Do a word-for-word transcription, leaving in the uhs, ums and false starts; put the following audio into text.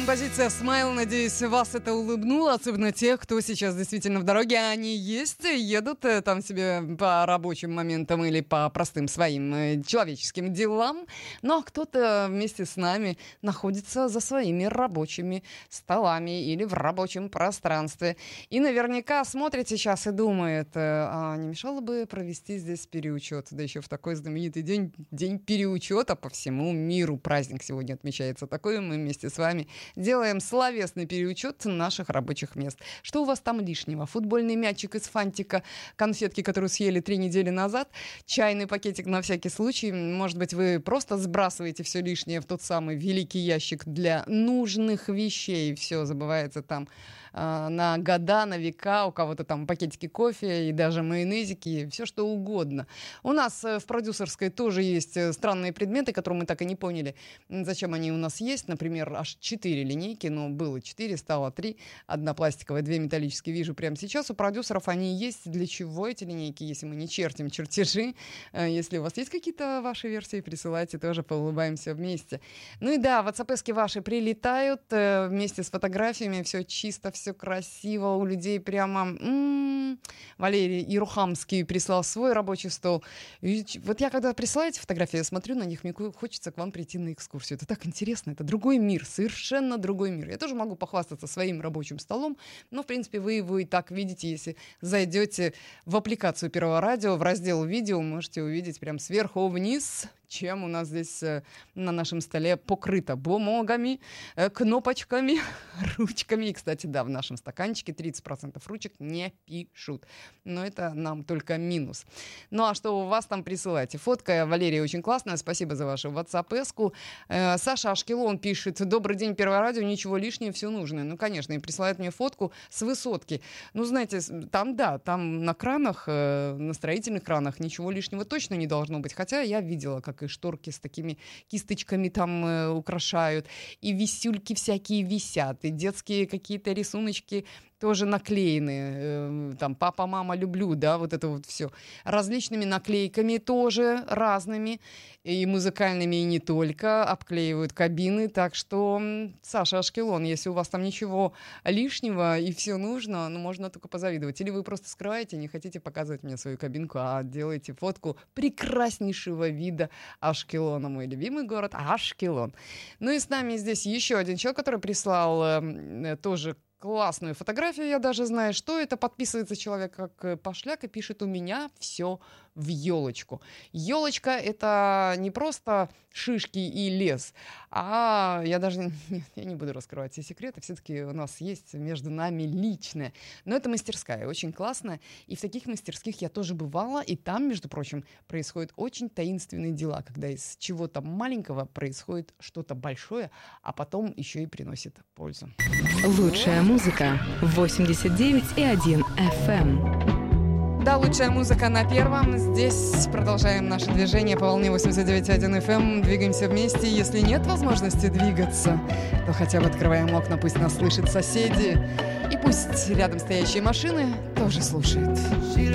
Композиция «Смайл», надеюсь, вас это улыбнуло, особенно тех, кто сейчас действительно в дороге, а они есть, едут там себе по рабочим моментам или по простым своим человеческим делам, ну а кто-то вместе с нами находится за своими рабочими столами или в рабочем пространстве. И наверняка смотрит сейчас и думает, а не мешало бы провести здесь переучет, да еще в такой знаменитый день, день переучета по всему миру. Праздник сегодня отмечается такой, мы вместе с вами делаем словесный переучет наших рабочих мест. Что у вас там лишнего? Футбольный мячик из фантика, конфетки, которую съели три недели назад, чайный пакетик на всякий случай. Может быть, вы просто сбрасываете все лишнее в тот самый великий ящик для нужных вещей. Все забывается там э, на года, на века. У кого-то там пакетики кофе и даже майонезики, все что угодно. У нас э, в продюсерской тоже есть э, странные предметы, которые мы так и не поняли, зачем они у нас есть. Например, аж четыре линейки, но было четыре, стало три. Одна пластиковая, две металлические. Вижу прямо сейчас. У продюсеров они есть. Для чего эти линейки, если мы не чертим чертежи? Если у вас есть какие-то ваши версии, присылайте, тоже поулыбаемся вместе. Ну и да, ватсапески ваши прилетают вместе с фотографиями. Все чисто, все красиво. У людей прямо... М-м-м. Валерий Ирухамский прислал свой рабочий стол. И вот я когда присылаю эти фотографии, я смотрю на них, мне хочется к вам прийти на экскурсию. Это так интересно. Это другой мир, совершенно другой мир. Я тоже могу похвастаться своим рабочим столом, но, в принципе, вы его и так видите, если зайдете в аппликацию Первого радио, в раздел «Видео», можете увидеть прям сверху вниз, чем у нас здесь э, на нашем столе покрыто бумагами, э, кнопочками, ручками. И, кстати, да, в нашем стаканчике тридцать процентов ручек не пишут. Но это нам только минус. Ну а что у вас там присылайте? Фотка Валерия очень классная. Спасибо за вашу ватсап-эску. Э, Саша Ашкелон пишет: «Добрый день, Первое радио, ничего лишнего, все нужное». Ну, конечно, и присылает мне фотку с высотки. Ну, знаете, там, да, там на кранах, э, на строительных кранах ничего лишнего точно не должно быть. Хотя я видела, как и шторки с такими кисточками там э, украшают, и висюльки всякие висят, и детские какие-то рисуночки тоже наклеены, э, там «папа, мама, люблю», да, вот это вот все. Различными наклейками тоже, разными, и музыкальными, и не только, обклеивают кабины, так что, Саша Ашкелон, если у вас там ничего лишнего и все нужно, ну, можно только позавидовать. Или вы просто скрываете, не хотите показывать мне свою кабинку, а делаете фотку прекраснейшего вида Ашкелона, мой любимый город Ашкелон. Ну и с нами здесь еще один человек, который прислал э, тоже классную фотографию, я даже знаю, что это. Подписывается человек как пошляк и пишет: «У меня все в елочку». Елочка — это не просто шишки и лес, а я даже нет, я не буду раскрывать все секреты, все-таки у нас есть между нами личное. Но это мастерская, очень классная, и в таких мастерских я тоже бывала, и там, между прочим, происходят очень таинственные дела, когда из чего-то маленького происходит что-то большое, а потом еще и приносит пользу. Лучшая музыка восемьдесят девять и один эф эм. Да, лучшая музыка на Первом. Здесь продолжаем наше движение по волне восемьдесят девять и один эф эм. Двигаемся вместе. Если нет возможности двигаться, то хотя бы открываем окна, пусть нас слышат соседи. И пусть рядом стоящие машины тоже слушают.